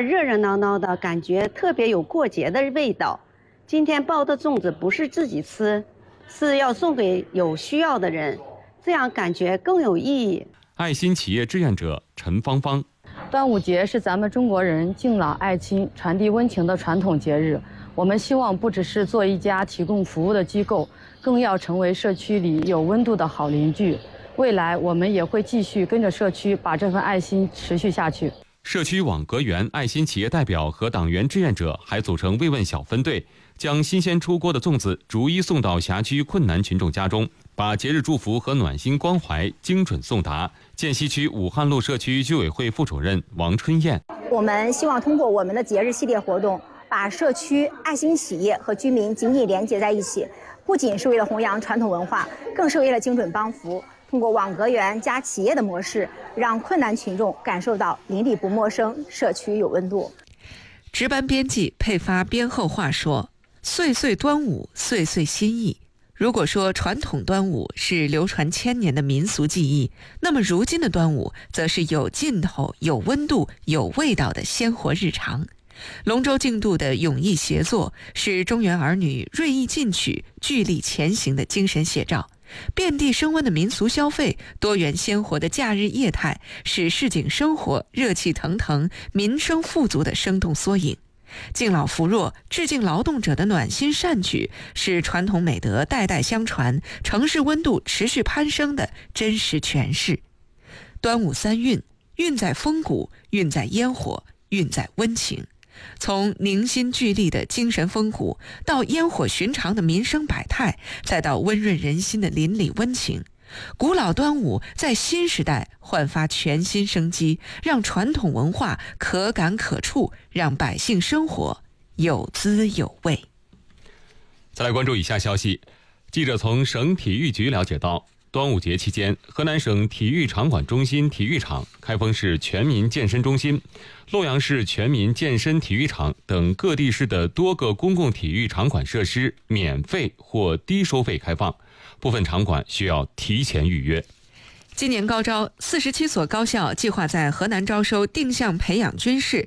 热热闹闹的，感觉特别有过节的味道。今天包的粽子不是自己吃，是要送给有需要的人，这样感觉更有意义。 爱心企业志愿者陈芳芳。 端午节是咱们中国人敬老爱亲、传递温情的传统节日。我们希望不只是做一家提供服务的机构，更要成为社区里有温度的好邻居。未来我们也会继续跟着社区，把这份爱心持续下去。 社区网格员、爱心企业代表和党员志愿者还组成慰问小分队，将新鲜出锅的粽子逐一送到辖区困难群众家中，把节日祝福和暖心关怀精准送达。涧西区武汉路社区居委会副主任王春燕： 我们希望通过我们的节日系列活动，把社区爱心企业和居民紧紧连接在一起，不仅是为了弘扬传统文化，更是为了精准帮扶。通过网格员加企业的模式，让困难群众感受到邻里不陌生，社区有温度。 值班编辑配发编后话说：岁岁端午，岁岁新意。如果说传统端午是流传千年的民俗技艺，那么如今的端午则是有劲头、有温度、有味道的鲜活日常。龙舟竞渡的勇毅协作，是中原儿女锐意进取、聚力前行的精神写照。遍地升温的民俗消费，多元鲜活的假日业态，是市井生活热气腾腾、民生富足的生动缩影。敬老扶弱、致敬劳动者的暖心善举，是传统美德代代相传、城市温度持续攀升的真实诠释。端午三韵，韵在风骨，韵在烟火，韵在温情。从凝心聚力的精神风骨，到烟火寻常的民生百态，再到温润人心的邻里温情，古老端午在新时代焕发全新生机，让传统文化可感可触，让百姓生活有滋有味。 再来关注以下消息，记者从省体育局了解到，端午节期间，河南省体育场馆中心体育场、开封市全民健身中心、洛阳市全民健身体育场等各地市的多个公共体育场馆设施免费或低收费开放，部分场馆需要提前预约。 今年高招，47所高校计划在河南招收定向培养军士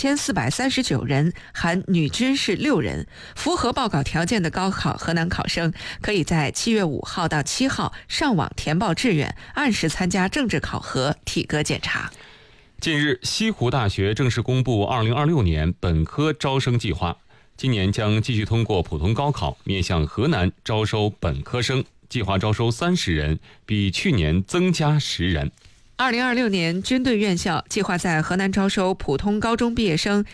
1439人，含女军士6人。符合报考条件的高考河南考生，可以在7月5号到7号上网填报志愿，按时参加政治考核、体格检查。 近日，西湖大学正式公布2026年本科招生计划，今年将继续通过普通高考面向河南招收本科生，计划招收30人，比去年增加10人。 2026年，军队院校计划在河南招收普通高中毕业生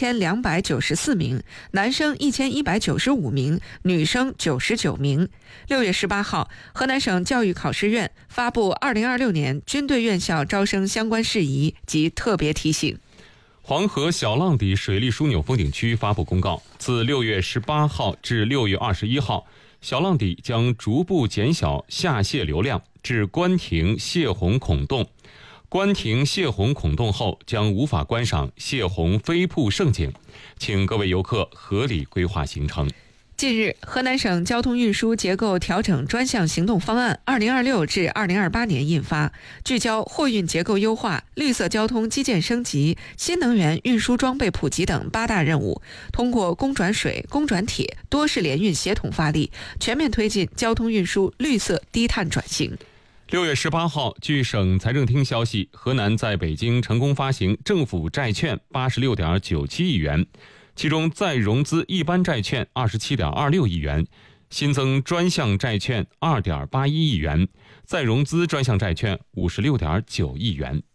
1294名，男生1195名，女生99名。6月18号，河南省教育考试院发布2026年军队院校招生相关事宜及特别提醒。 黄河小浪底水利枢纽风景区发布公告，自6月18号至6月21号，小浪底将逐步减小下泄流量至关亭泄洪孔洞。关亭泄洪孔洞后将无法观赏泄洪飞瀑盛景，请各位游客合理规划行程。 近日，河南省交通运输结构调整专项行动方案2026至2028年印发，聚焦货运结构优化、绿色交通基建升级、新能源运输装备普及等8大任务，通过公转水、公转铁多式联运协同发力，全面推进交通运输绿色低碳转型。 6月18号，据省财政厅消息，河南在北京成功发行政府债券86.97亿元，其中再融资一般债券27.26亿元，新增专项债券2.81亿元，再融资专项债券56.9亿元。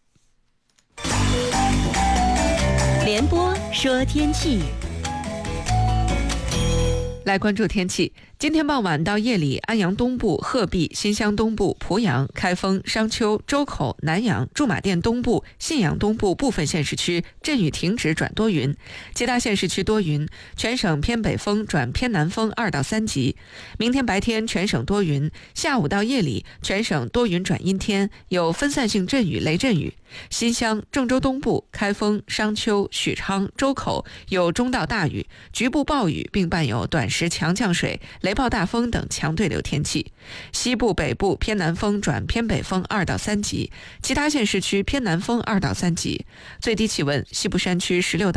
联播说天气。 来关注天气，今天傍晚到夜里，安阳东部、鹤壁、新乡东部、濮阳、开封、商丘、周口、南阳、驻马店东部、信阳东部部分县市区阵雨停止转多云，其他县市区多云，全省偏北风转偏南风2到3级。明天白天全省多云，下午到夜里全省多云转阴天，有分散性阵雨、雷阵雨。新乡、郑州东部、开封、商丘、许昌、周口有中到大雨，局部暴雨，并伴有短时强降水、雷暴大风等强对流天气。西部、北部偏南风转偏北风2到3级，其他县市区偏南风2到3级。最低气温，西部山区16到